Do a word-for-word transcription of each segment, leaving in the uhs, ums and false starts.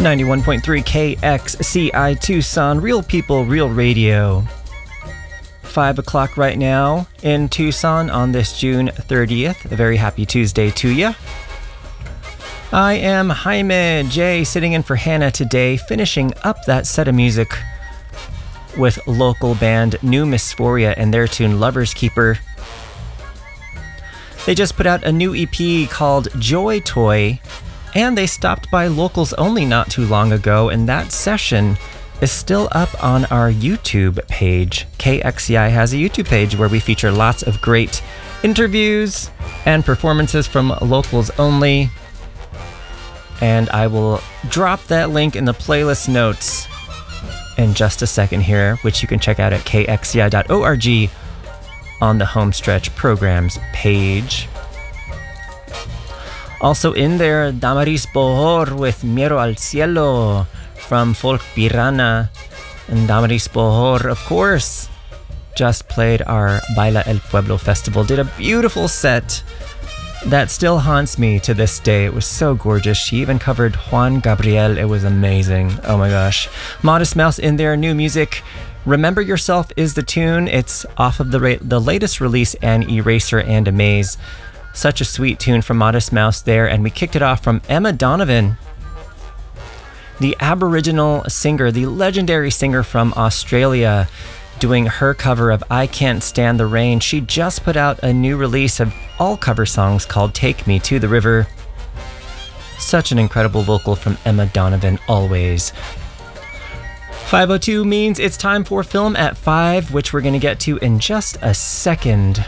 ninety-one point three K X C I Tucson, Real People, Real Radio. Five o'clock right now in Tucson on this June thirtieth. A very happy Tuesday to you. I am Jaime J, sitting in for Hannah today, finishing up that set of music with local band New Mysphoria and their tune Lover's Keeper. They just put out a new E P called Joy Toy, and they stopped by Locals Only not too long ago, and that session is still up on our YouTube page. K X C I has a YouTube page where we feature lots of great interviews and performances from Locals Only, and I will drop that link in the playlist notes in just a second here, which you can check out at k x c i dot org on the Homestretch Programs page. Also in there, Damaris Bohor with Miro al Cielo from Folk Pirana. And Damaris Bohor, of course, just played our Baila el Pueblo festival, did a beautiful set that still haunts me to this day. It was so gorgeous. She even covered Juan Gabriel. It was amazing. Oh my gosh. Modest Mouse in there, new music. Remember Yourself is the tune. It's off of the ra- the latest release, An Eraser and Amaze. Such a sweet tune from Modest Mouse there. And we kicked it off from Emma Donovan, the Aboriginal singer, the legendary singer from Australia, doing her cover of I Can't Stand the Rain. She just put out a new release of all cover songs called Take Me to the River. Such an incredible vocal from Emma Donovan, always. five oh two means it's time for Film at five, which we're going to get to in just a second.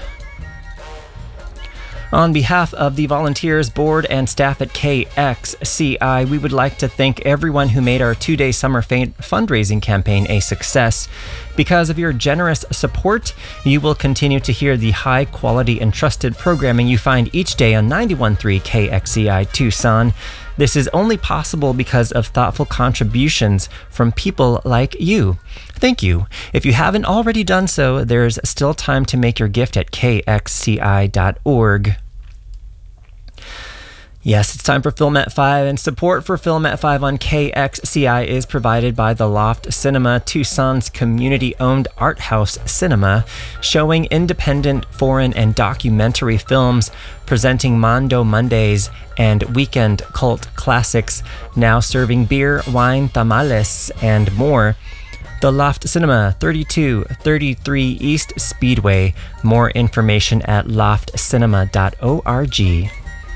On behalf of the volunteers, board, and staff at K X C I, we would like to thank everyone who made our two-day summer fa- fundraising campaign a success. Because of your generous support, you will continue to hear the high-quality and trusted programming you find each day on ninety-one point three K X C I Tucson. This is only possible because of thoughtful contributions from people like you. Thank you. If you haven't already done so, there's still time to make your gift at k x c i dot org. Yes, it's time for Film at five, and support for Film at five on K X C I is provided by The Loft Cinema, Tucson's community-owned art house cinema, showing independent, foreign, and documentary films, presenting Mondo Mondays and weekend cult classics, now serving beer, wine, tamales, and more. The Loft Cinema, thirty-two thirty-three East Speedway. More information at loft cinema dot org.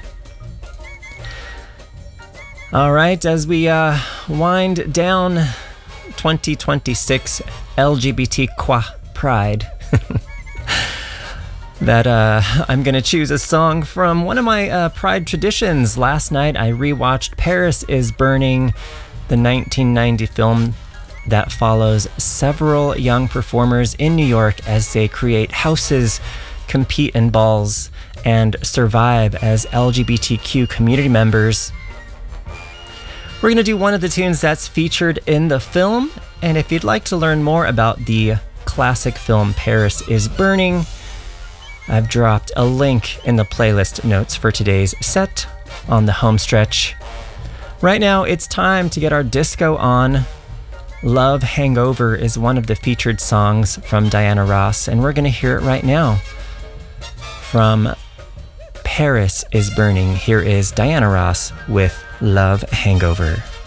All right, as we uh, wind down twenty twenty-six L G B T Q Pride, that uh, I'm going to choose a song from one of my uh, Pride traditions. Last night I rewatched Paris is Burning, the nineteen ninety film that follows several young performers in New York as they create houses, compete in balls, and survive as L G B T Q community members. We're going to do one of the tunes that's featured in the film, and if you'd like to learn more about the classic film Paris is Burning, I've dropped a link in the playlist notes for today's set on the Homestretch. Right now, it's time to get our disco on. Love Hangover is one of the featured songs from Diana Ross, and we're going to hear it right now. From Paris is Burning, here is Diana Ross with Love Hangover.